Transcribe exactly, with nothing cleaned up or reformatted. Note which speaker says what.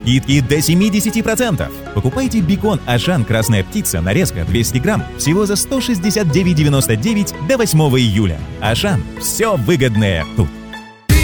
Speaker 1: Скидки до семьдесят процентов. Покупайте бекон Ашан «Красная птица» нарезка двести грамм всего за сто шестьдесят девять девяносто девять до восьмого июля. Ашан. Все выгодное тут.